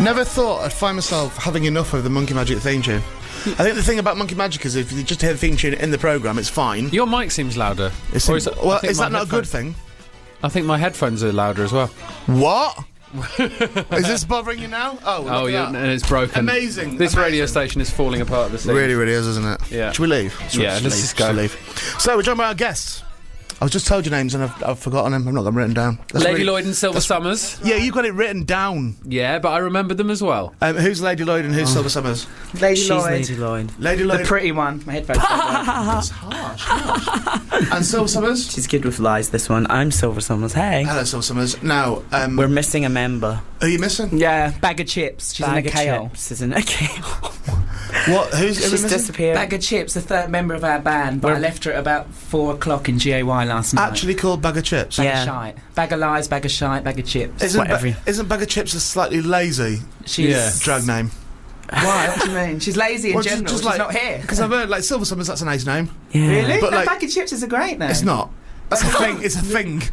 Never thought I'd find myself having enough of the Monkey Magic theme tune. I think the thing about Monkey Magic is if you just hear the theme tune in the programme, it's fine. Your mic seems louder. Is that not a good thing? I think my headphones are louder as well. What? Is this bothering you now? Oh, yeah, and it's broken. Amazing. This radio station is falling apart at the seams. Really, really is, isn't it? Yeah. Should we leave? Let's just go. Leave. So, we're talking about our guests. I was just told your names and I've forgotten them. I've not got them written down. Lady Lloyd and Silver Summers. Yeah, you got it written down. Yeah, but I remembered them as well. Who's Lady Lloyd and who's Silver Summers? Lady Lloyd. Lady Lloyd. Lady Lloyd. The pretty one. My headphones. That's harsh. And Silver Summers? She's good with lies, this one. I'm Silver Summers. Hey. Hello, Silver Summers. Now, we're missing a member. Are you missing? Yeah, bag of chips. She's Bag in a of KO. chips is in a KO. What? She's disappeared. Bag of chips, the third member of our band, but I left her at about 4 o'clock in GAY last night. Actually called Bag of Chips? Bag of shite. Bag of lies, bag of shite, bag of chips. Isn't Bag of Chips a slightly lazy drag name? Why? What do you mean? She's lazy in general. She's like, not here. Because I've heard, like, Silver Summers, that's a nice name. Yeah. Really? But, like, bag of chips is a great name. It's not. That's a thing. It's a thing.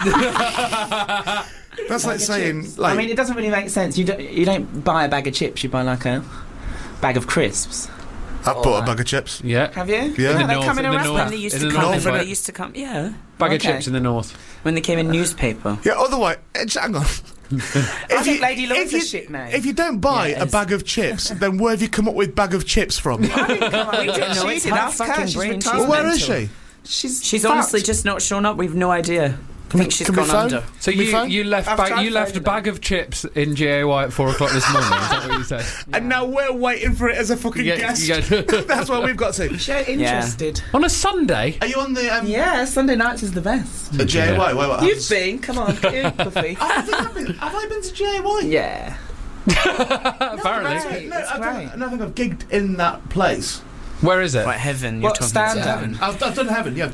That's like saying, chips. like... I mean, it doesn't really make sense. You don't buy a bag of chips, you buy, like, a bag of crisps. I've bought a bag of chips. Yeah. Have you? Yeah. They come in a wrapper. When they used to come, they used to come, yeah. Bag of chips in the north. When they came in newspaper. Yeah, otherwise... Hang on. I think Lady Lloyd's a shit name. If you don't buy a bag of chips, then where have you come up with bag of chips from? I didn't come up with it. She did. Ask her. She's retarded. Well, where is she? She's honestly just not shown up. We've no idea. I think she's gone under. So you left a bag of chips in GAY at 4 o'clock this morning. Is that what you said? Yeah. And now we're waiting for it as a fucking guest. That's what we've got to. She's interested. On a Sunday? Are you on the? Yeah, Sunday nights is the best. The GAY. What You've been? Come on, Coffee. Have I been to GAY? Yeah. Apparently. I don't think I've gigged in that place. Where is it? What, Heaven? What, stand Heaven? I've done Heaven. Yeah,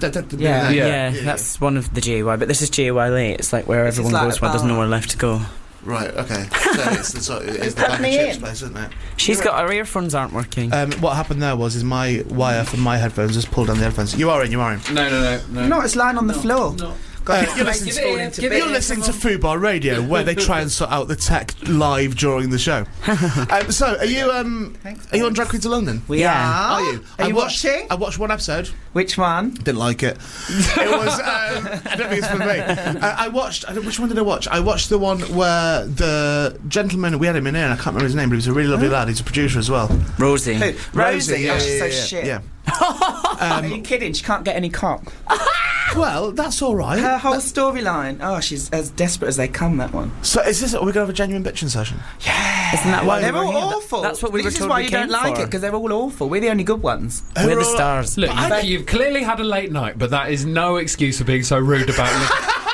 that's one of the GAY, but this is GAY late. It's like where everyone goes where there's nowhere left to go. Right. Okay. So it's the bag of chips place, isn't it? She's got her earphones aren't working. What happened there was my wire from my headphones just pulled down the headphones. You are in. No. No, it's lying on the floor. You're listening to Fubar Radio, where they try and sort out the tech live during the show. So, are you on Drag Queens of London? We are. Are you? Are you watching? I watched one episode. Which one? Didn't like it. It was. I don't think it's for me. I watched. Which one did I watch? I watched the one where the gentleman, we had him in here, and I can't remember his name, but he was a really lovely lad. He's a producer as well. Rosie. Who? Rosie. Yeah, she's so shit. Yeah. Are you kidding? She can't get any cock. Well, that's all right. Her whole storyline. Oh, she's as desperate as they come. That one. So, are we going to have a genuine bitching session? Yeah. Isn't that why they're all awful? That's what we were told. This is why you don't like it, because they're all awful. We're the only good ones. We're the stars. Look, you've clearly had a late night, but that is no excuse for being so rude about it.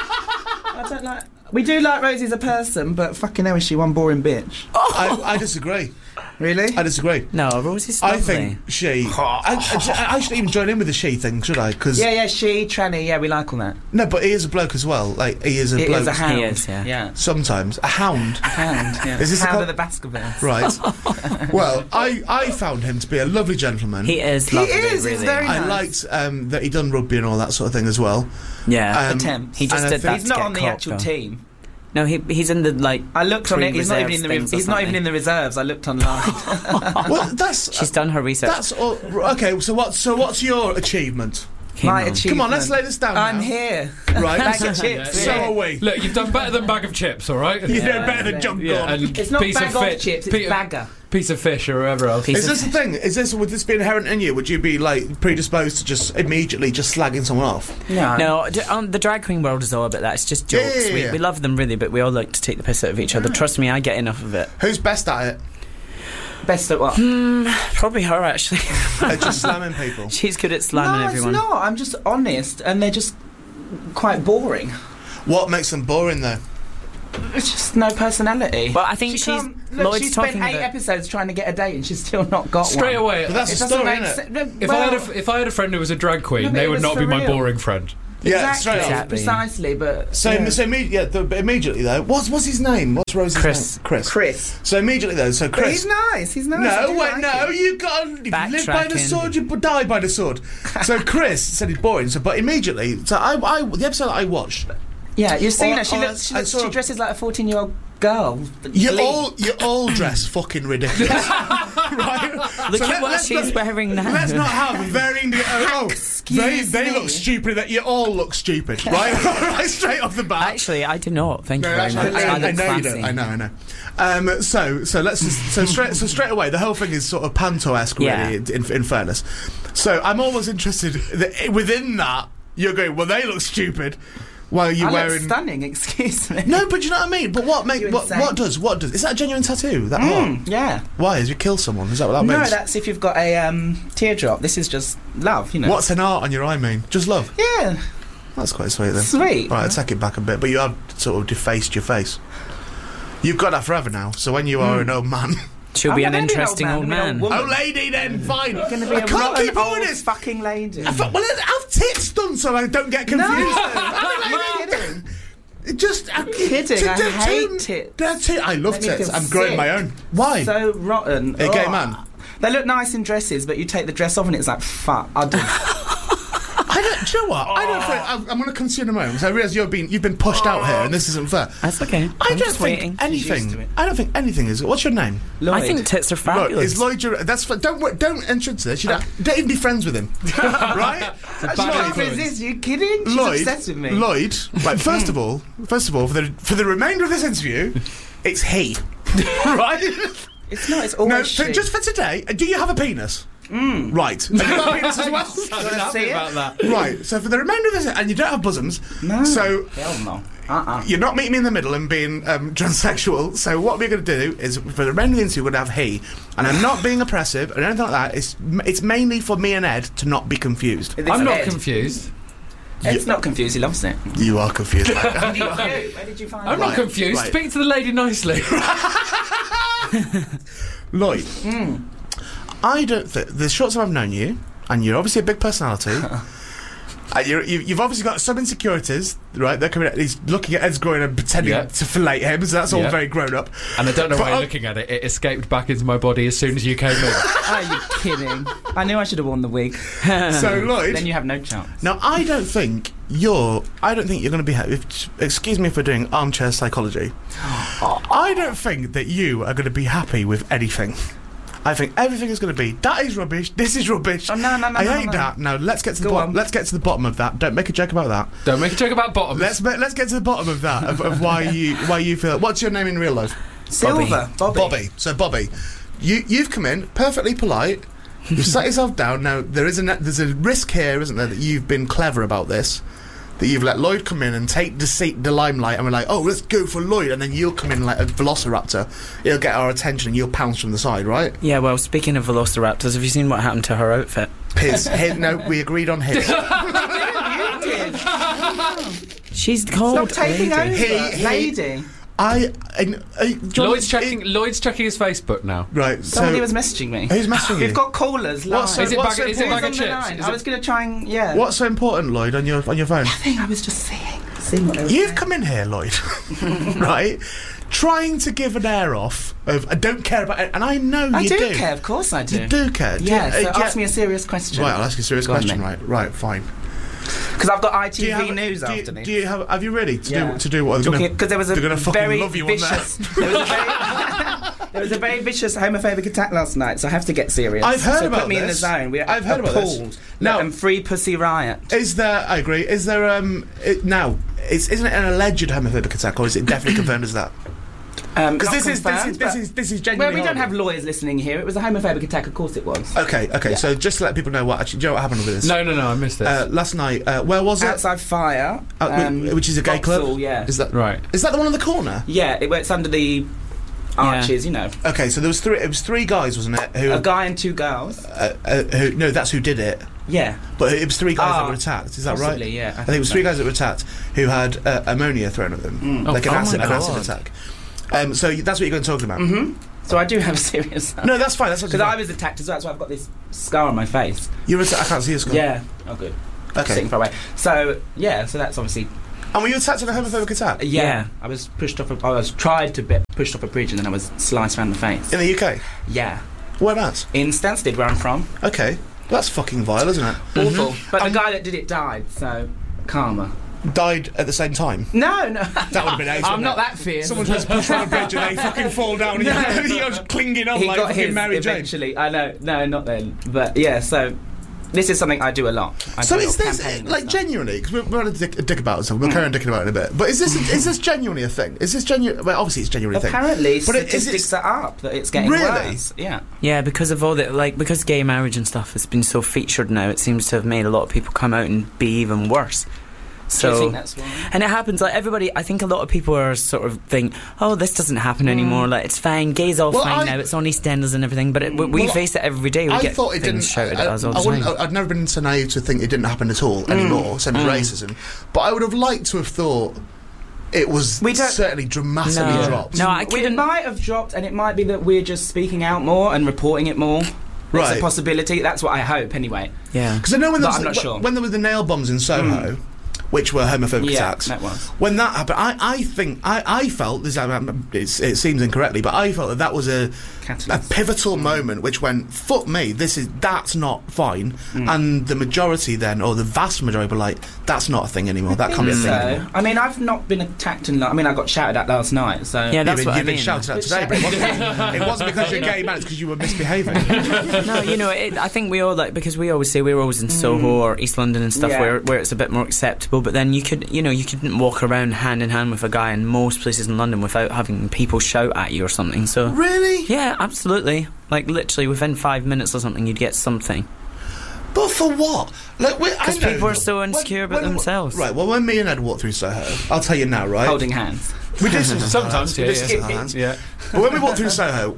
I don't like. We do like Rosie as a person, but fucking hell, is she one boring bitch? I disagree. Really? I disagree. No, Rosie's lovely. I think she... I shouldn't even join in with the she thing, should I? Cause yeah, she, tranny, yeah, we like all that. No, but he is a bloke as well. Like, he is a bloke. He is a hound. He is, yeah. Sometimes. A hound. A hound, yeah. Is this Hound of the Baskervilles. Right. Well, I found him to be a lovely gentleman. He is lovely, really. He's very nice. I liked that he done rugby and all that sort of thing as well. Yeah. Attempts. He just did that. He's not on the actual team. No, he's in the, like... I looked on it, he's not even in the reserves, I looked online. Well, she's done her research. That's all... Okay, so what's your achievement? My achievement. Come on, let's lay this down I'm now. here. Right. Bag of chips. So are we. Look, you've done better than bag of chips, all right? You've done better than junk and it's not piece bag of chips, it's bagger. Piece of fish or whatever else. Is this the thing? Would this be inherent in you? Would you be like predisposed to just immediately just slagging someone off? No. The drag queen world is all about that. It's just jokes. Yeah. We love them really, but we all like to take the piss out of each other. Trust me, I get enough of it. Who's best at it? Best at what? Probably her, actually. Just slamming people. She's good at slamming everyone. No, I'm just honest, and they're just quite boring. What makes them boring though? It's just no personality. But I think she's Lloyd's talking spent 8 about episodes trying to get a date and she's still not got straight one. away. But that's it a story, isn't it? If I had a friend who was a drag queen, they would not be my boring friend. Yeah, exactly. Precisely, but... So immediately though, what's his name? What's Rosie's name? Chris. So immediately though, Chris... But he's nice, No, wait, you gotta live by the sword, you die by the sword. So Chris said he's boring, but immediately... So the episode that I watched... Yeah, you've seen her, she dresses like a 14-year-old girl. You all dress fucking ridiculous. Right? Look at what she's wearing now. Let's not have varying. They look stupid. That you all look stupid, right? Right, straight off the bat. Actually, I do not. Thank you very much. I look know you classy. don't. I know. So let's just, straight away the whole thing is sort of panto-esque, really. In fairness, so I'm always interested that within that you're going. Well, they look stupid. While you're wearing stunning, excuse me. No, but you know what I mean. But what does is that a genuine tattoo? That art? Yeah. Why? Is you kill someone? Is that what that means? No, that's if you've got a teardrop. This is just love, you know. What's an art on your eye mean? Just love. Yeah. That's quite sweet then. Sweet. Right, I'll take it back a bit. But you have sort of defaced your face. You've got that forever now. So when you are an old man. She'll be an interesting old man. Oh, lady, then fine. You're going to be I can't keep old this fucking lady. Well, have tits done so I don't get confused. I'm kidding. I'm kidding. I hate tits. I love tits. I'm growing my own. Why? So rotten. A gay man. They look nice in dresses, but you take the dress off and it's like, fuck. Do you know what? I don't think I'm going to concede a moment because I realise you've been pushed out here and this isn't fair. That's okay. I don't think anything is. What's your name? Lloyd. I think tits are fabulous. Look, is Lloyd your... Don't entrance this. Don't even be friends with him. Right? I can't resist. You kidding? She's obsessed with me. Lloyd, right, first of all, for the remainder of this interview, it's he. Right? It's not, it's always she. Just for today, do you have a penis? Right. Have you got a penis as well? Happy about that. Right, so for the remainder of this, and you don't have bosoms, so hell no. You're not meeting me in the middle and being transsexual, so what we're going to do is, for the remainder of the interview, we're going to have he, and I'm not being oppressive or anything like that, it's mainly for me and Ed to not be confused. I'm not confused. Ed's not confused, he loves it. You are confused. Where did you find I'm not confused. Right. Speak to the lady nicely. Lloyd, I don't think the short time I've known you, and you're obviously a big personality. You've obviously got some insecurities, right? They're coming. He's looking at Ed's groin and pretending to fillet him, so that's all very grown up. And I don't know why you're looking at it. It escaped back into my body as soon as you came in. Are you kidding? I knew I should have worn the wig. So Lloyd, then you have no chance. Now I don't think you're going to be. Excuse me for doing armchair psychology. I don't think that you are going to be happy with anything. I think everything is going to be that is rubbish. This is rubbish. Oh no! I hate that. Now let's get to the bottom. Let's get to the bottom of that. Don't make a joke about that. Don't make a joke about bottoms. Let's get to the bottom of that. Of why you feel. What's your name in real life? Silver. Bobby. So Bobby, you've come in perfectly polite. You've sat yourself down. Now there's a risk here, isn't there, that you've been clever about this. That you've let Lloyd come in and take the limelight, and we're like, oh, let's go for Lloyd, and then you'll come in like a velociraptor. He'll get our attention, and you'll pounce from the side, right? Yeah. Well, speaking of velociraptors, have you seen what happened to her outfit? No, we agreed on his. You did. She's called Stop taking lady. over, lady. Lloyd's checking his Facebook now. Right. Somebody was messaging me. Who's messaging you? We've got callers live. Is it bag of chips? I was going to try and What's so important, Lloyd, on your phone? Nothing. I was just seeing what they were You've saying. come in here, Lloyd, right? Trying to give an air off of I don't care about it, and I know you do. I do care, of course I do. You do care. Yeah, so ask me a serious question. Right, I'll ask you a serious question. Right, fine. Because I've got ITV News after me. Have you ready to do what? Because there was a very vicious. There was a very vicious homophobic attack last night, so I have to get serious. I've heard about this. Put me in the zone. I've heard about this. Now, Free Pussy Riot. Is there? I agree. Is there? Isn't it an alleged homophobic attack, or is it definitely confirmed as that? Because this is genuinely. Well, we don't have lawyers listening here. It was a homophobic attack. Of course, it was. Okay. Yeah. So just to let people know what happened with this. No, I missed this. Last night, where was it? Outside Fire, which is a gay club. Yeah. Is that right? Is that the one on the corner? Yeah, it's under the arches, you know. Okay, so there was three. It was three guys, wasn't it? A guy and two girls. No, that's who did it. Yeah, but it was three guys that were attacked. Is that possibly, right? Yeah, I think it was three guys that were attacked who had ammonia thrown at them, like an acid attack. So that's what you're going to talk about. Mm-hmm. So I do have a serious. No, that's fine. That's because I was attacked as well. That's why I've got this scar on my face. I can't see your scar. Yeah. Oh, good. Okay. Sitting far away. So yeah. So that's obviously. And were you attacked in a homophobic attack? Yeah. I was pushed off. I was tried to be pushed off a bridge, and then I was sliced around the face. In the UK. Yeah. Whereabouts? In Stansted, where I'm from. Okay. That's fucking vile, isn't it? Awful. But the guy that did it died. So karma. died at the same time? No. That would have been ace. I'm not that fierce. Someone just push on a bridge and they fucking fall down and you're just clinging on He like got fucking his Mary Jane. eventually. I know. No, not then. But yeah, so this is something I do a lot. So is this like genuinely? Because we're going to dick about it, so we'll carry on dicking about it in a bit. But is this genuinely a thing? Is this genuine? Well, obviously it's genuinely a thing. Apparently, statistics are up that it's getting worse. Yeah. Yeah, because of all the because gay marriage and stuff has been so featured now, it seems to have made a lot of people come out and be even worse. So, do you think that's wrong? And it happens, like, everybody, I think a lot of people are sort of think, oh, this doesn't happen anymore, like, it's fine, gay's all fine now, it's on EastEnders and everything, but we face it every day, we get things shouted at us all the time. I'd never been so naive to think it didn't happen at all anymore, same as racism, but I would have liked to have thought it was certainly dramatically dropped. No, I couldn't. It might have dropped, and it might be that we're just speaking out more and reporting it more. It's a possibility, that's what I hope, anyway. Yeah. Because I know I'm not sure. When there were the nail bombs in Soho, which were homophobic attacks. That was. When that happened, I felt this. It seems incorrectly, but I felt that was a pivotal moment, which went, fuck me, that's not fine. And the majority then, or the vast majority, were like, that's not a thing anymore. That can't be a thing anymore. I mean, I've not been attacked I got shouted at last night. So yeah, that's what I mean. You've been shouted at today, but it wasn't because you're gay man. It's because you were misbehaving. No, I think we all because we always say we're always in Soho or East London and stuff where it's a bit more acceptable. But then you couldn't walk around hand in hand with a guy in most places in London without having people shout at you or something. So really, yeah, absolutely. Like literally within 5 minutes or something, you'd get something. But for what? Because people are so insecure about themselves. Right. Well, when me and Ed walked through Soho, I'll tell you now. Right. Holding hands. We did sometimes. Hands. Yeah. But when we walked through Soho,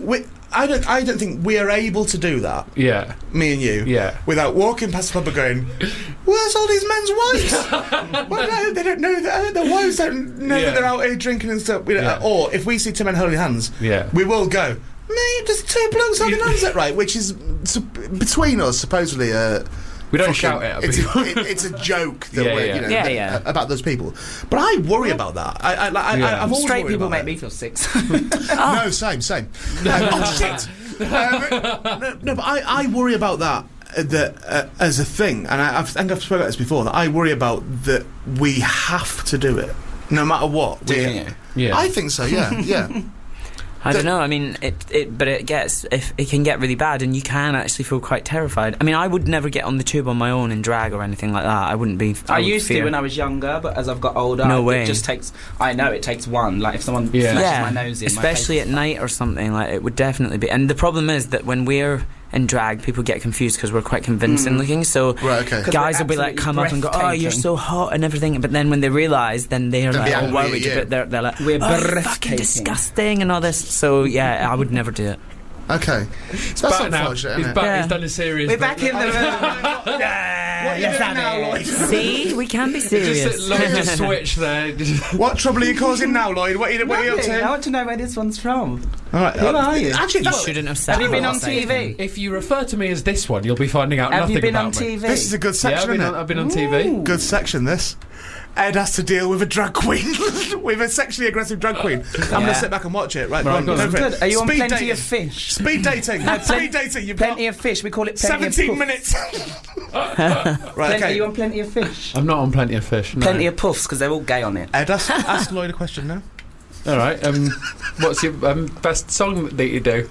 I don't think we are able to do that. Yeah. Me and you. Yeah. Without walking past the pub and going, where's all these men's wives? Well, no, they don't know that. Their wives don't know that they're out here drinking and stuff. Or if we see two men holding hands, we will go, mate, there's two blokes holding hands, that right? Which is between us, supposedly. We don't shout it at people. It's a joke that about those people. But I worry about that. I've always straight worried people about make me feel sick. No, same. Oh shit! No, but I worry about that as a thing, and I think I've spoken about this before. That I worry about that we have to do it no matter what. Yeah, I think so. Yeah. I don't know. I mean, but it can get really bad, and you can actually feel quite terrified. I mean, I would never get on the tube on my own in drag or anything like that. I wouldn't be. I used to when I was younger, but as I've got older, it just takes. I know it takes one. Like if someone flashes my nose in, especially at night or something, like it would definitely be. And the problem is that when we're in drag, people get confused because we're quite convincing looking. So guys will be like, come up and go, oh, you're so hot and everything. But then when they realise, then they're like all worried. But they're like, we're fucking disgusting and all this. So yeah, I would never do it. Okay. So that's unfortunate, He's back. He's done a series. We're back in the room. What are you doing now, Lloyd? See? We can be serious. Lloyd just switched there. What trouble are you causing now, Lloyd? What are you up to? I want to know where this one's from. All right. Who are you? Actually, you shouldn't have said. Have you been on TV? If you refer to me as this one, you'll be finding out nothing about me. Have you been on TV? This is a good section, isn't it? I've been on TV. Good section, this. Ed has to deal with a drag queen, with a sexually aggressive drag queen. I'm going to sit back and watch it. Right, go on. Good. Are you on Plenty of Fish? Speed dating. Speed dating. You've Plenty of Fish. We call it Plenty 17 minutes. Right, okay. Are you on Plenty of Fish? I'm not on Plenty of Fish. No. Plenty of Puffs, because they're all gay on it. Ed, ask Lloyd a question now. All right. What's your best song that you do?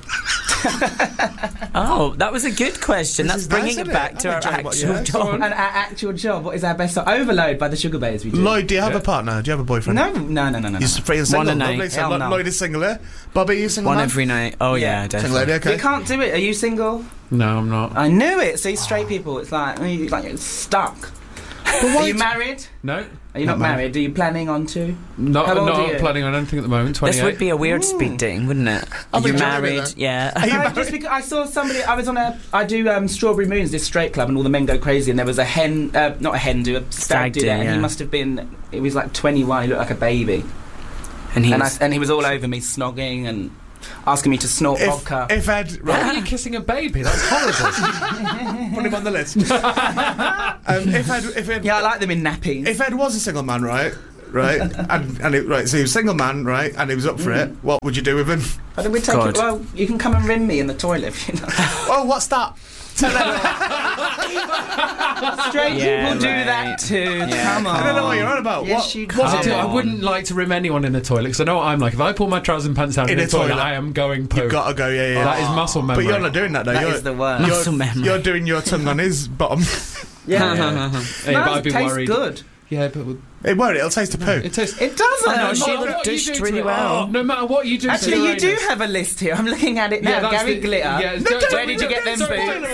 Oh, that was a good question. That's bringing it back to our actual job. And our actual job. What is our best song? Overload by the Sugar Babes. We do. Lloyd, do you have a partner? Do you have a boyfriend? No. You're free and single. One a night. So Lloyd is single here. Bobby, are you single? One every night. Oh yeah, definitely. Single lady, okay. You can't do it. Are you single? No, I'm not. I knew it. See, straight people, it's like you're stuck. Are you married? No. Are you not married? Are you planning on to? Not planning on anything at the moment. 28. This would be a weird speed dating, wouldn't it? Are you married? Yeah. Just because I saw somebody. I was on I do Strawberry Moons, this straight club, and all the men go crazy. And there was a hen, not a hen do, a stag do that, and he must have been. He was like 21. He looked like a baby. And he was all over me, snogging and asking me to snort vodka. If Ed... Why are you kissing a baby? That's horrible. Put him on the list. If Ed... Yeah, I like them in nappies. If Ed was a single man, right, so he was a single man, right, and he was up for it, what would you do with him? I think we'd take it, well, you can come and rim me in the toilet if you know. Oh, what's that? Straight people do that too. Yeah. Come on. I don't know what you're on about. Yes, I wouldn't like to rim anyone in the toilet because I know what I'm like. If I pull my trousers and pants down in the toilet, I am going poo. You've got to go, yeah. That is muscle memory. But you're not doing that, though. That is the worst. Muscle memory. You're doing your tongue on his bottom. Yeah. But I'd be tastes worried. good. Yeah, but it won't. It'll taste of poo. It doesn't. No, she would have dished really well. No matter what you do. Actually, you do have a list here. I'm looking at it now. Yeah, Gary Glitter. Yeah, where did you get them boots?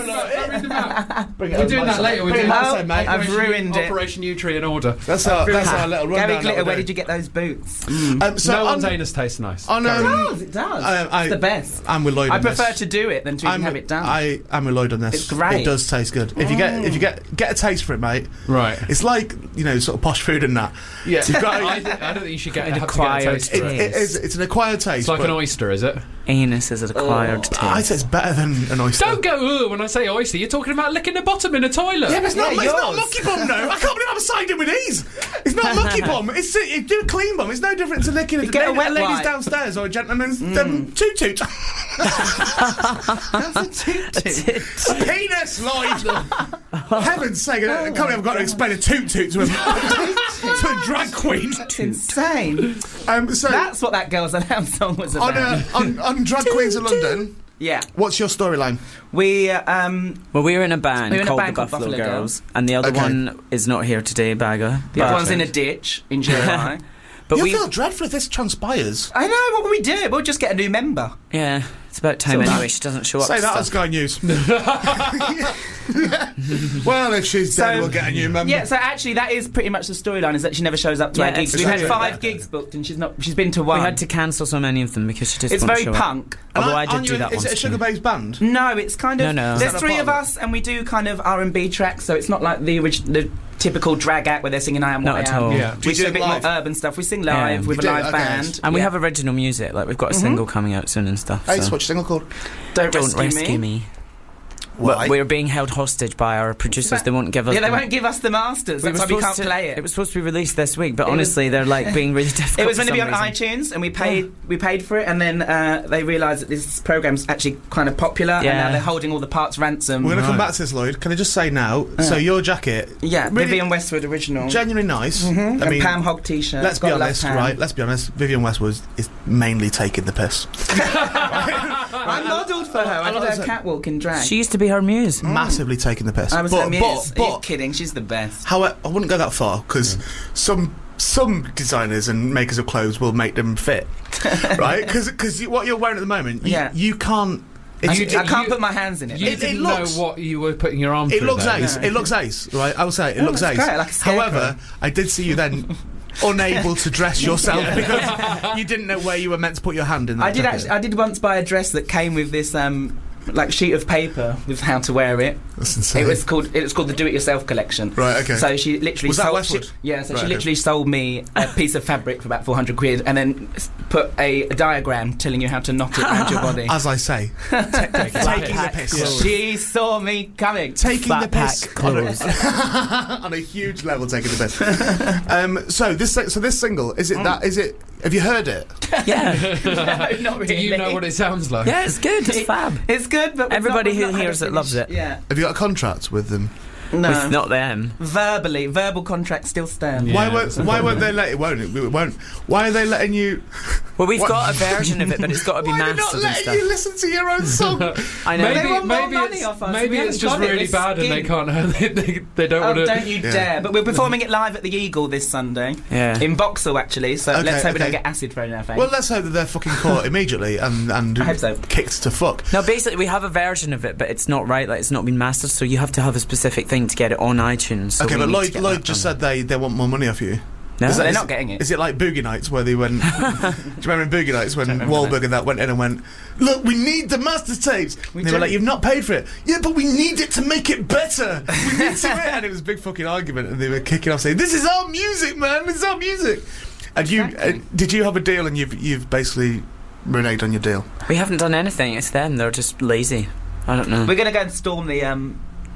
We're doing that later. We're doing that. I've ruined it. Operation Nutri in order. That's our little rundown. Gary Glitter, where did you get those boots? So no one's anus tastes nice. It does. It's the best. I'm with Lloyd on this. I prefer to do it than to even have it done. I'm with Lloyd on this. It's great. It does taste good. If you get a taste for it, mate. Right. It's like, sort of posh food and that. Yeah. I don't think you should get an acquired taste. It's an acquired taste. It's like an oyster, is it? Anus is an acquired taste. I'd say it's better than an oyster. Don't go when I say oyster. You're talking about licking the bottom in a toilet. Yeah, but it's not a mucky bomb, no. I can't believe I'm siding with these. It's not a mucky bomb. It's do a clean bomb. It's no different to licking a ladies downstairs or a gentleman's toot toot. That's a toot toot. A penis, Lloyd. Heaven's sake! I can't believe I've got to explain a toot toot to a drag queen. That's insane. So that's what that Girls Aloud song was about. On Drag Queens of London. Yeah. What's your storyline? We were in a band called the Buffalo Girls, and the other one is not here today, Bagger. The other one's in a ditch in July. But you feel dreadful if this transpires. I know. What will we do? We'll just get a new member. Yeah, it's about time anyway. She doesn't show up. Say that on Sky News. Well, if she's dead, we'll get a new member. Yeah. So actually, that is pretty much the storyline. Is that she never shows up to our gigs. We've had 5 gigs booked, and she's been to 1. We had to cancel so many of them because she just. It's very punk. Although I did do that once. Is it a sugar-based band? No, it's kind of. No. There's 3 of us, and we do kind of R&B tracks. So it's not like the typical drag act where they're singing "I Am What I Am." Not at all. Yeah. We do a bit more urban stuff. We sing live with a live band, and we have original music. Like we've got a single coming out soon and stuff. Hey, what's your single called? Don't Rescue Me. Why? We're being held hostage by our producers. They won't give us. Yeah, they won't give us the masters. That's why we can't play it. It was supposed to be released this week, but honestly, they're like being really difficult. It was going to be on iTunes, and we paid for it, and then they realised that this program's actually kind of popular, and now they're holding all the parts ransom. We're going to come back to this, Lloyd. Can I just say now? So your jacket, really Vivienne Westwood original, genuinely nice. I mean, Pam Hogg t-shirt. Let's be honest, right? Let's be honest. Vivienne Westwood is mainly taking the piss. I modelled for her. I did her catwalk in drag. She used to be her muse. Massively taking the piss. I was her muse. Are you kidding? She's the best. However, I wouldn't go that far because some designers and makers of clothes will make them fit, right? Because what you're wearing at the moment, you can't. I can't put my hands in it. You didn't know what you were putting your arm through. It looks ace. No. It looks ace, right? I will say it looks ace. Great, like however, I did see you then unable to dress yourself because you didn't know where you were meant to put your hand in. That jacket. I did once buy a dress that came with this sheet of paper with how to wear it. That's insane. It was called the Do It Yourself collection. Right. Okay. So she literally was that Westwood? She literally sold me a piece of fabric for about 400 quid, and then put a diagram telling you how to knot it around your body. As I say, taking the piss. She saw me coming. Taking the piss on a huge level. Taking the piss. So this single is it? Have you heard it? Yeah. No, not really. Do you know what it sounds like? Yeah, it's good. It's fab. It's good, but everybody who hears it loves it. Yeah. Have you got a contract with them? No, with not them. Verbal contract still stands. Yeah. Why won't they let it? It won't. Why are they letting you? Well, we've got a version of it, but it's got to be mastered and stuff. Why are they not letting you listen to your own song? I know. They want more money off us. Maybe it's just really bad and they can't. They don't want to. Don't you dare! But we're performing it live at the Eagle this Sunday. Yeah. In Vauxhall, actually. So let's hope we don't get acid thrown in our face. Well, let's hope that they're fucking caught immediately and I hope so. kicked to fuck. No, basically we have a version of it, but it's not right. Like it's not been mastered, so you have to have a specific thing to get it on iTunes. So okay, but Lloyd just said they want more money off you. No, they're not getting it. Is it like Boogie Nights where they went? Do you remember in Boogie Nights when Wahlberg and that went in and went, "Look, we need the master tapes." They were like, "You've not paid for it." Yeah, but we need it to make it better. We need to and it was a big fucking argument, and they were kicking off saying, "This is our music, man. This is our music." And did you have a deal and you've basically reneged on your deal? We haven't done anything. It's them. They're just lazy. I don't know. We're gonna go and storm the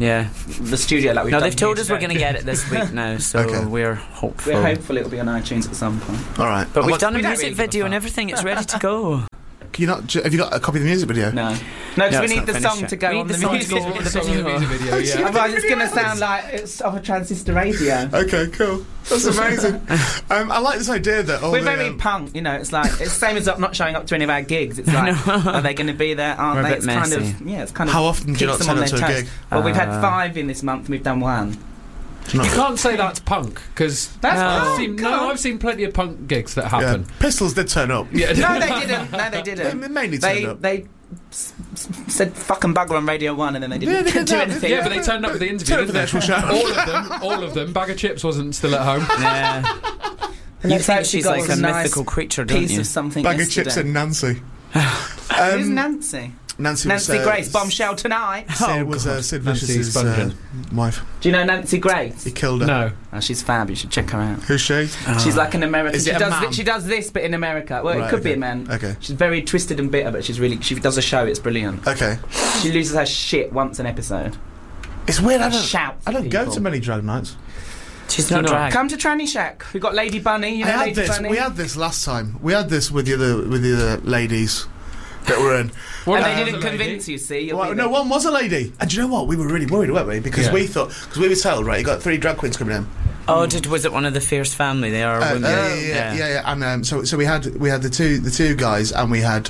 studio like we've done. No, they've told us we're going to get it this week now, so we're hopeful. We're hopeful it'll be on iTunes at some point. All right. But we've done a music video and everything. It's ready to go. Have you got a copy of the music video? No, because we need the song to go on the music video. Yeah. Otherwise, it's going to sound like it's off a transistor radio. Okay, cool. That's amazing. I like this idea that we're very punk. It's like it's the same as not showing up to any of our gigs. It's like, are they going to be there? Aren't they? It's kind of. How often do you not turn up to a gig? Well, we've had 5 in this month, and we've done 1. You can't say that's punk, because I've seen plenty of punk gigs that happen. Yeah. Pistols did turn up. Yeah. No, they didn't. They mainly turned up. They said fucking bugger on Radio 1, and then they didn't do anything. Yeah, but they turned up with the interview. Turned up for the actual show. All of them. Bag of Chips wasn't still at home. Yeah. You think she's like a mythical creature, don't you? Piece of something. Bag of Chips and Nancy. Who's Nancy? Nancy Grace, bombshell tonight. It was Sid Vicious's wife. Do you know Nancy Grace? He killed her. No. Oh, she's fab. You should check her out. Who's she? She's like an American. She does this, but in America. Well, it could be a man. Okay. She's very twisted and bitter, but she does a show. It's brilliant. Okay. She loses her shit once an episode. It's weird. I don't go people. to many drag nights. She's not drag. Come to Tranny Shack. We've got Lady Bunny. Bunny. We had this last time. We had this with the other ladies that were in. And they didn't convince you, see? No, one was a lady. And do you know what? We were really worried, weren't we? Because we were told, right, you got 3 drag queens coming in. Oh, was it one of the Fierce family? They are women. Yeah. And so we had the two guys, and we had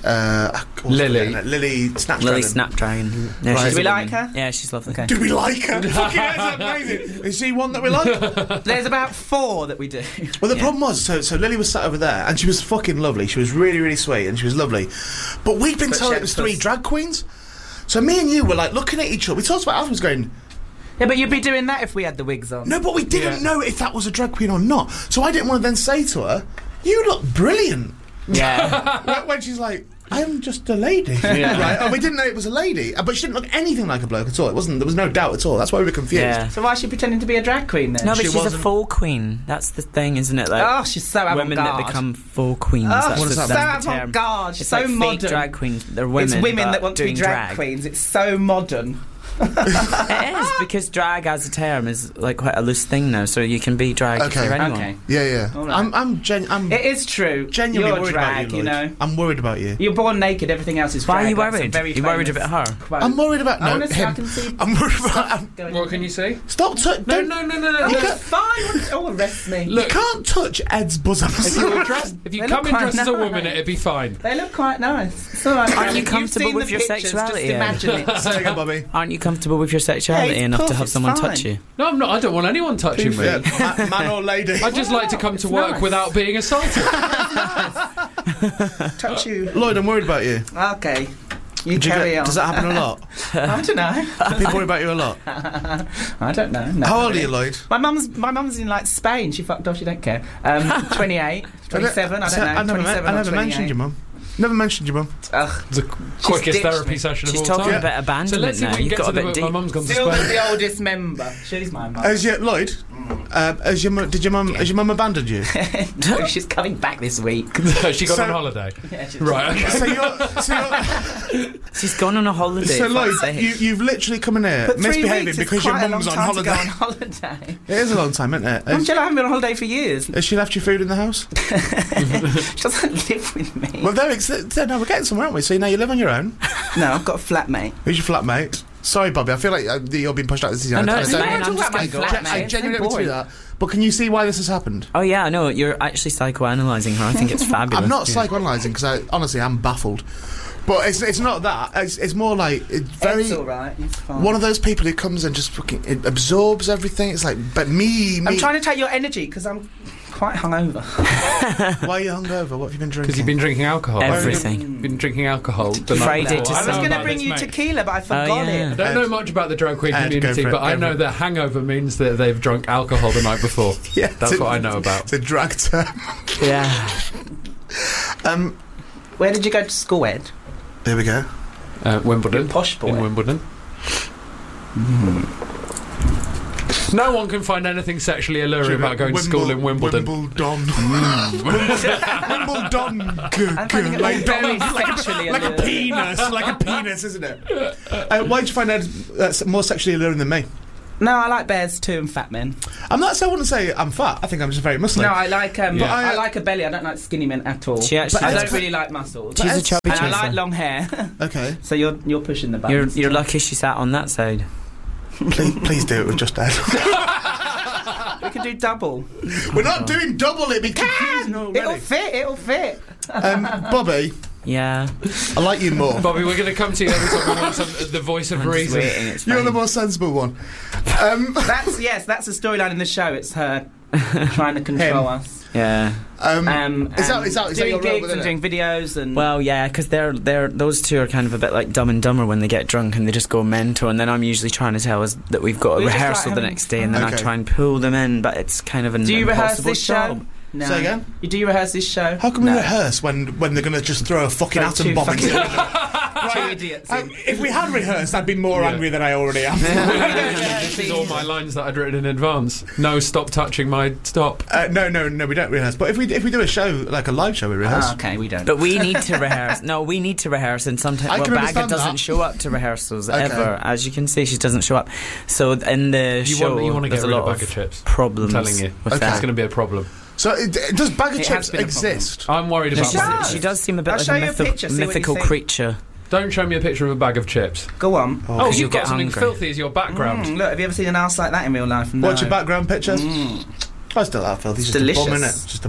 Lily Snapdragon. Yeah, right. Do we like her? Yeah, she's lovely. Okay. Do we like her? Fucking that's amazing. Is she one that we like? There's about 4 that we do. Well, the problem was, so Lily was sat over there, and she was fucking lovely. She was really, really sweet, and she was lovely. But we'd been told it was 3 drag queens. So me and you were like looking at each other. We talked about afterwards going... Yeah, but you'd be doing that if we had the wigs on. No, but we didn't know if that was a drag queen or not. So I didn't want to then say to her, "You look brilliant." Yeah. when she's like, "I'm just a lady," right? And we didn't know it was a lady, but she didn't look anything like a bloke at all. There was no doubt at all. That's why we were confused. Yeah. So why is she pretending to be a drag queen then? No, but she's a full queen. That's the thing, isn't it? Like, she's so avant-garde. Women that become full queens. She's so avant-garde. She's so like modern. Fake drag queens. They're women. It's women that want to be drag queens. It's so modern. It is, because drag as a term is like quite a loose thing now, so you can be drag for anyone. Okay. Yeah. Right. It is true. Genuinely worried drag, about you, Lloyd. I'm worried about you. You're born naked. Everything else is drag. Why are you worried? Are you worried about her? Quote. I'm worried about him. I can see. I'm worried about what can you say? Stop touching. No. It's fine. Arrest me. Look, you can't touch Ed's bosom. If you come in dressed as a woman, it'd be fine. They look quite nice. It's all right. Aren't you comfortable with your sexuality? Just imagine it. There you go, Bobby. Aren't you comfortable with your sexuality enough to have someone touch you? No, I'm not. I don't want anyone touching me. Yeah, man or lady. I just like to come to work without being assaulted. Touch you. Lloyd, I'm worried about you. Okay. You carry on. Does that happen a lot? I don't know. Do people worry about you a lot? I don't know. No, how old are you, Lloyd? My mum's in like Spain. She fucked off. She don't care. 28, 27. I don't know. I never mentioned your mum. Never mentioned your mum. It's the quickest therapy session of all time. She's talking about abandonment now. You've got a bit deep. My mum's gone to Still Spain. the oldest member. She's my mum. Lloyd? Has your mum abandoned you? No, she's coming back this week. She got on holiday. Yeah, right. Okay. She's gone on a holiday. So Lloyd, you've literally come in here misbehaving because your mum's on holiday. On holiday. It is a long time, isn't it? Angela, I haven't been on holiday for years. Has she left you food in the house? She doesn't live with me. Well, no, we're getting somewhere, aren't we? So now you live on your own. No, I've got a flatmate. Who's your flatmate? Sorry, Bobby, I feel like you're being pushed out of this season. I genuinely don't do that. But can you see why this has happened? Oh yeah, I know. You're actually psychoanalyzing her. I think it's fabulous. I'm not psychoanalyzing because honestly, I'm baffled. But it's not that. It's more like it's very. It's all right. It's fine. One of those people who comes and just fucking absorbs everything. It's like, but me. I'm trying to take your energy because I'm quite hungover. Why are you hungover? What have you been drinking? Because you've been drinking alcohol. Everything. You've been drinking alcohol. Friday to I was going to bring you tequila, but I forgot it. I don't know much about the drag queen community, but I know that hangover means that they've drunk alcohol the night before. Yeah, that's what I know about. It's a drag term. Yeah. Where did you go to school, Ed? There we go. Wimbledon. Posh boy. In Wimbledon. No one can find anything sexually alluring about going to school in Wimbledon. Wimbledon. Wimbledon. Like a penis. Like a penis, isn't it? Why did you find that more sexually alluring than me? No, I like bears too and fat men. I wouldn't say I'm fat. I think I'm just very muscly. No, I like I like a belly. I don't like skinny men at all. I don't really like muscles. She's a chubby chaser. And I like long hair. Okay. So you're pushing the buttons. You're lucky she sat on that side. Please do it with just Ed. We can do double. We're not doing double. It'd be confusing already. It'll fit. Bobby. Yeah. I like you more. Bobby, we're going to come to you every time we want the voice of reason. You're the more sensible one. That's a storyline in the show. It's her trying to control us. Yeah. Is that doing gigs and doing videos and... Well, yeah, because those two are kind of a bit like Dumb and Dumber when they get drunk and they just go mental, and then I'm usually trying to tell us that we've got a rehearsal the next day, and then I try and pull them in, but it's kind of an impossible job. Do you rehearse this show? No. Say again? Do you rehearse this show? How can we rehearse when they're going to just throw a fucking atom bomb into the Two idiots. If we had rehearsed, I'd be more angry than I already am. This is all my lines that I'd written in advance. No, stop touching my stop. No, we don't rehearse. But if we do a show, like a live show, we rehearse. Okay, we don't. But we need to rehearse. No, we need to rehearse, and sometimes Bagga doesn't show up to rehearsals ever. As you can see, she doesn't show up. So in the show, you want to get there's rid a lot of Bag of Chips. Problems. I'm telling you, with that. It's going to be a problem. So does Bag of Chips exist? I'm worried about that. She does seem a bit like a mythical creature. Don't show me a picture of a bag of chips. Go on. Oh, you've got something filthy as your background. Look, have you ever seen an ass like that in real life? No. What's your background picture? I still have filthy. It's just delicious. A bum, innit? Just a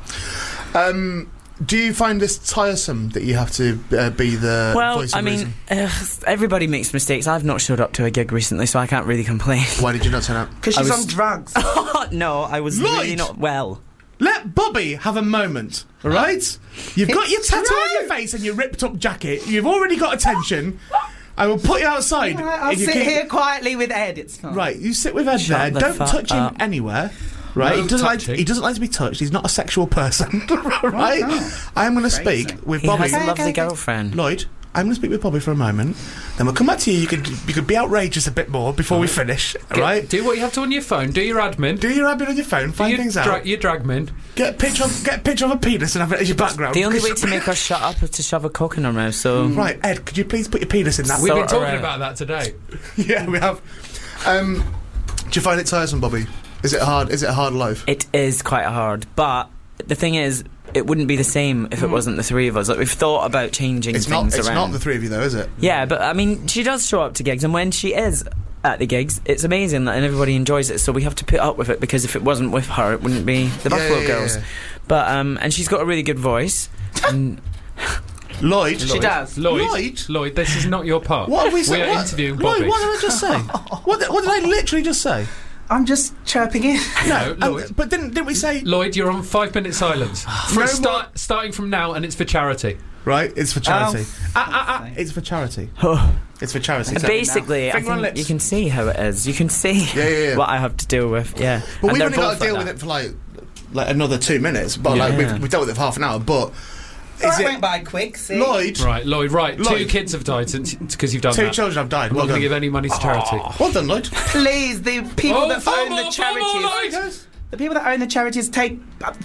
bum. Do you find this tiresome that you have to be the voice of reason? Everybody makes mistakes. I've not showed up to a gig recently, so I can't really complain. Why did you not turn up? Because she's on drugs. No, I was really not well. Let Bobby have a moment, all right? You've got your tattoo on your face and your ripped-up jacket. You've already got attention. I will put you outside. I'll sit here quietly with Ed. It's fine. Right, you sit with Ed there. Don't touch him anywhere. Right, he doesn't like to be touched. He's not a sexual person, right? I am going to speak with Bobby. He has a lovely girlfriend. Lloyd, I'm going to speak with Bobby for a moment. Then we'll come back to you. You could be outrageous a bit more before we finish, right? Do what you have to on your phone. Do your admin. Do your admin on your phone. Find things out. Your dragmin. Get a picture of a penis and have it as your background. The only way to make her shut up is to shove a cock in her mouth. So right, Ed, could you please put your penis in that? We've been talking about that today. Yeah, we have. Do you find it tiresome, Bobby? Is it hard? Is it a hard life? It is quite hard, but the thing is, it wouldn't be the same if it wasn't the three of us. Like, we've thought about changing things around. It's not the three of you, though, is it? Yeah, but I mean, she does show up to gigs, and when she is at the gigs, it's amazing, and everybody enjoys it. So we have to put up with it, because if it wasn't with her, it wouldn't be the Buffalo Girls. Yeah. But and she's got a really good voice. And Lloyd. She does. Lloyd, this is not your part. What have we said? We are interviewing Bobby. Lloyd, what did I just say? What did I literally just say? I'm just chirping in. No, Lloyd. But didn't we say... Lloyd, you're on 5-minute silence. Starting from now, and it's for charity. Right, it's for charity. It's for charity. It's for charity. Basically, I think you can see how it is. You can see what I have to deal with. Yeah, but we've only got to deal with it for like another 2 minutes. But we've dealt with it for half an hour. But it went by quick. See? Lloyd. Right. 2 kids have died because you've done that. 2 children have died. I'm not going to give any money to charity. Well done, Lloyd. Please, the people that own the charities. The people that own the charities take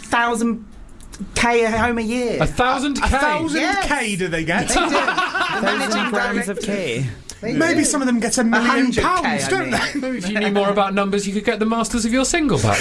1,000K home a year. 1,000K? 1,000K do they get? They do. 1,000 grams of K. Maybe some of them get £1 million, don't they? Maybe if you knew more about numbers, you could get the masters of your single back.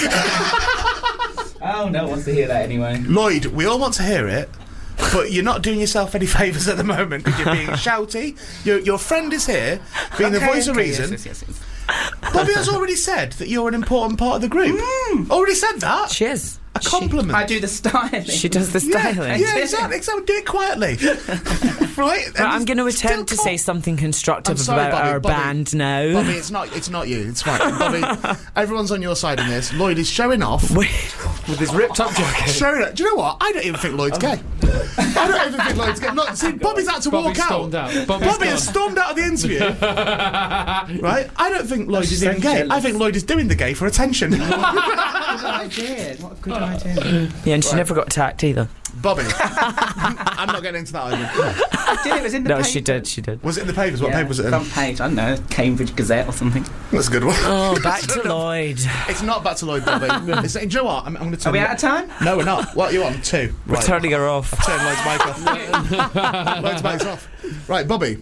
Oh, no one wants to hear that anyway. Lloyd, we all want to hear it. But you're not doing yourself any favours at the moment, because you're being shouty. Your friend is here, being the voice of reason. Yes. Bobby has already said that you're an important part of the group. Already said that. She is. A compliment. I do the styling. She does the styling. Yeah, exactly. Do it quietly. Right? I'm going to attempt to say something constructive about our band now. Bobby, it's not you. It's fine. Bobby, everyone's on your side in this. Lloyd is showing off. With his ripped up jacket. Showing it. Do you know what? I don't even think Lloyd's gay. I don't even think Lloyd's gay. Look, see, Bobby's had to walk out. Bobby has stormed out of the interview. Right? I don't think Lloyd is even gay. I think Lloyd is doing the gay for attention. What a good idea. Yeah, and she never got attacked either. Bobby. I'm not getting into that either. I did, it was in the paper. No, she did. Was it in the papers? What paper was it in? Front page, I don't know, Cambridge Gazette or something. That's a good one. Oh, back to Lloyd. It's not back to Lloyd, Bobby. Do you know what? I'm going to turn... Are we out of time? No, we're not. What are you on? 2. We're turning her off. I've turned Lloyd's mic off. Lloyd's mic's off. Right, Bobby.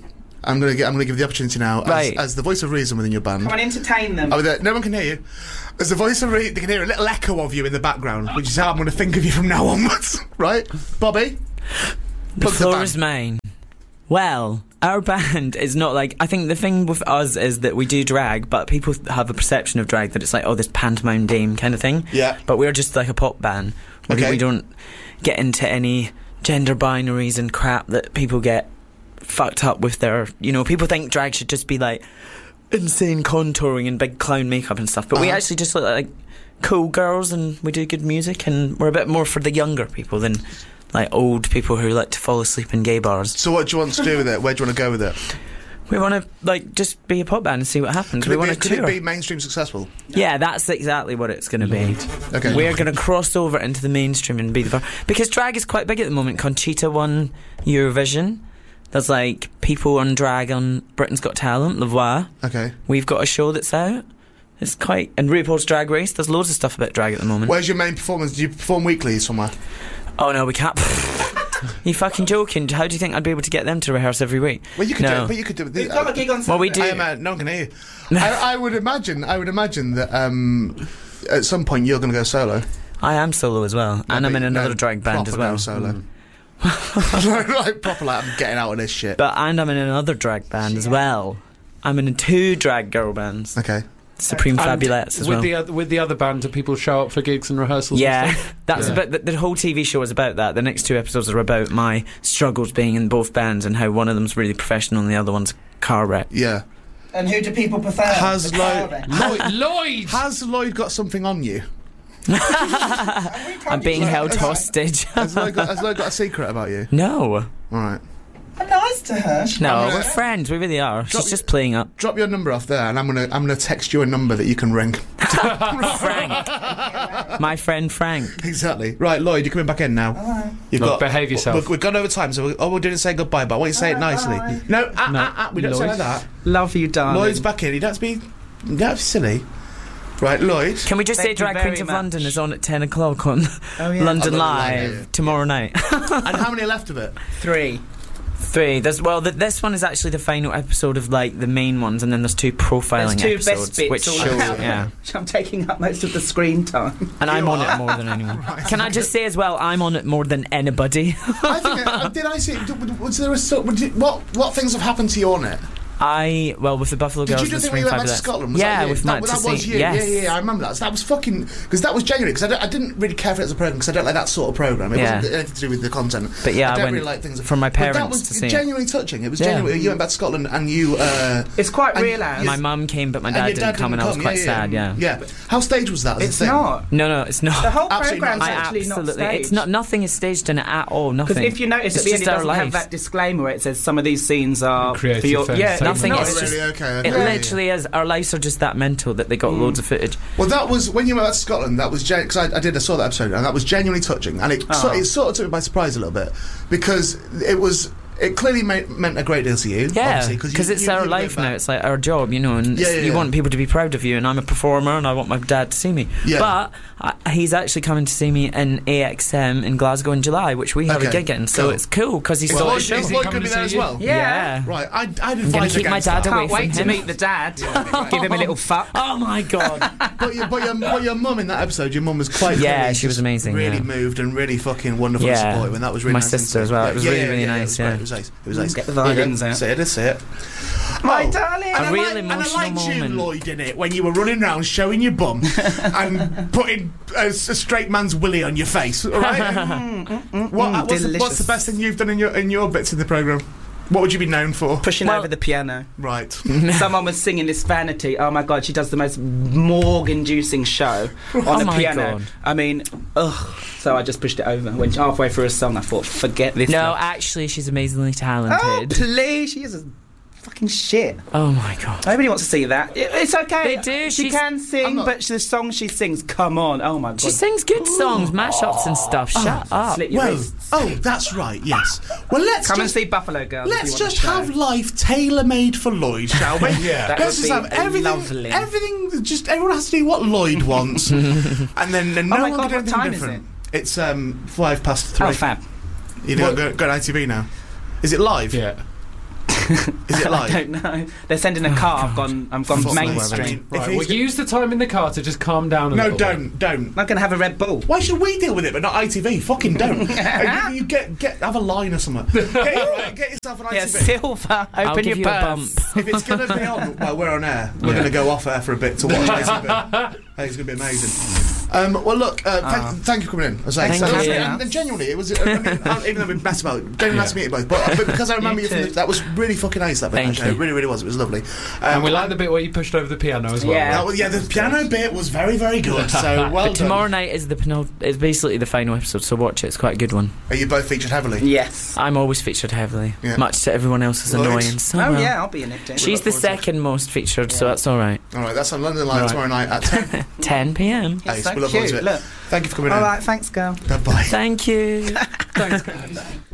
I'm going to give the opportunity now as the voice of reason within your band. Come on, entertain them. Oh, no one can hear you. As the voice of reason, they can hear a little echo of you in the background, which is how I'm going to think of you from now onwards. Right, Bobby? The floor is mine. Well, our band is not like... I think the thing with us is that we do drag, but people have a perception of drag that it's like, oh, this pantomime dame kind of thing. Yeah. But we're just like a pop band. We don't get into any gender binaries and crap that people get fucked up with their... You know, people think drag should just be like insane contouring and big clown makeup and stuff, but we actually just look like cool girls, and we do good music, and we're a bit more for the younger people than... like old people who like to fall asleep in gay bars. So what do you want to do with it? Where do you want to go with it? We want to like just be a pop band and see what happens. Could it be mainstream successful? Yeah, that's exactly what it's going to be. Okay. We're going to cross over into the mainstream and be the because drag is quite big at the moment. Conchita won Eurovision. There's like people on drag on Britain's Got Talent, La Voix. Okay. We've got a show that's out. It's quite... and RuPaul's Drag Race. There's loads of stuff about drag at the moment. Where's your main performance? Do you perform weekly somewhere? Oh no, we can't. You fucking joking? How do you think I'd be able to get them to rehearse every week? Well, you could do it, but you could do it. We've got a gig on Sunday. Well, we do. No one can hear you. I would imagine that at some point you're going to go solo. I am solo as well, and I'm in another drag band as well. Solo. Like proper, like I'm getting out of this shit. And I'm in another drag band as well. I'm in 2 drag girl bands. Okay. Supreme Fabulettes as well. With the other band, do people show up for gigs and rehearsals? Yeah, that's about the whole TV show is about that. The next 2 episodes are about my struggles being in both bands and how one of them's really professional and the other one's a car wreck. Yeah. And who do people prefer? Has Lloyd Has Lloyd got something on you? I'm being held hostage. Has Lloyd got a secret about you? No. All right. I'm nice to her. No, we're friends. We really are. She's just playing up. Drop your number off there, and I'm gonna text you a number that you can ring. Frank, my friend Frank. Exactly. Right, Lloyd, you're coming back in now. Look, behave yourself. We've gone over time, so we're doing say goodbye, but I want you to say it nicely. No, we don't say like that. Love you, darling. Lloyd's back in. You don't have to be silly. Right, Lloyd. Can we just say Drag Queens of London is on at 10 o'clock on London Live tomorrow night? And how many are left of it? 3. This one is actually the final episode of like the main ones, and then there's 2 profiling episodes, best bits, which show. I'm taking up most of the screen time, and I'm on it more than anyone. Right. Can I just say as well, I'm on it more than anybody. I think. Did I see? Was there what things have happened to you on it? With the Buffalo Girls. Did you do the thing with Matt to Scotland? With Matt to that was you. Yes. Yeah, I remember that. So that was fucking... because that was genuine, because I didn't really care for it as a programme, because I don't like that sort of programme. It wasn't anything to do with the content. But yeah, I don't went really like things from my parents to see it. That was genuinely touching. It was genuinely... You went back to Scotland and you... it's quite real. My mum came, but my dad didn't come, and I was quite sad, Yeah. How staged was that? It's not. No, it's not. The whole programme's actually not staged. It's not. Nothing is staged in it at all. Nothing. Because if you notice, at the end it doesn't have that disclaimer where it says some of these scenes are creative for your... Yeah, nothing is just... Okay. It literally is. Our lives are just that mental that they got loads of footage. Well, that was when you went back to Scotland. That was because I saw that episode, and that was genuinely touching, and it sort of took me by surprise a little bit, because it clearly meant a great deal to you. Yeah, because it's our life now. It's like our job, you know, and you want people to be proud of you. And I'm a performer, and I want my dad to see me. Yeah. But he's actually coming to see me in AXM in Glasgow in July, which we have a gig in. So it's cool because he's still Is Lloyd going to be there as well? Yeah. Right. I'd advise I'm going to keep my dad away from him. Can't wait to meet the dad. Give him a little fuck. Oh my god. But your mum in that episode, your mum was quite... Yeah, she was amazing. Really moved and really fucking wonderful and supportive, and that was really nice. My sister as well. It was really nice. It was nice. It was nice. Get the violins out. Say it. My darling. A real emotional moment. And I liked you, Lloyd, in it, when you were running around showing your bum and putting a straight man's willy on your face, all right? What's the best thing you've done in your bits of the programme? What would you be known for? Pushing over the piano. Right. Someone was singing this Vanity. Oh my god, she does the most morgue-inducing show on the piano. God. I mean, so I just pushed it over. When halfway through a song, I thought, forget this. No, actually, she's amazingly talented. Oh, please, she is a fucking shit. Oh my god. Nobody wants to see that. It's okay. They do. She can sing, but the songs she sings, come on. Oh my god. She sings good songs, mashups and stuff. Shut up. Slit your wrists. That's right. Yes. Well, let's come and see Buffalo Girls. Let's just have life tailor-made for Lloyd, shall we? Yeah. Let's just have everything. Everything. Just everyone has to do what Lloyd wants, and then no one can do anything different. It's 3:05. Oh, fab. You know, go to ITV now. Is it live? Yeah. Is it live? I don't know. They're sending a car. I've gone mainstream. Right, well, use the time in the car to just calm down a little bit. Don't. I'm going to have a Red Bull. Why should we deal with it but not ITV? Fucking don't. you have a line or something. Get yourself an ITV. Yeah, Silver. Open your purse. If it's going to be on while we're on air, we're going to go off air for a bit to watch ITV. It's going to be amazing. Well, look, thank you for coming in. And genuinely, it was. Even though we messed about it, genuinely nice to meet you both. But because I remember you from that was really fucking nice. That bit, it really, really was. It was lovely. And we like the bit where you pushed over the piano as well. Yeah, the piano bit was very, very good. So well done. Tomorrow night is it's basically the final episode. So watch it. It's quite a good one. Are you both featured heavily? Yes, I'm always featured heavily. Yeah. Much to everyone else's annoyance. I'll be in it. She's the second most featured, so that's all right. All right, that's on London Live tomorrow night at 10. 10 p.m. Yes, we look forward to it. Look. Thank you for coming in. All right, thanks, girl. Bye. Thank you. Thanks, girl.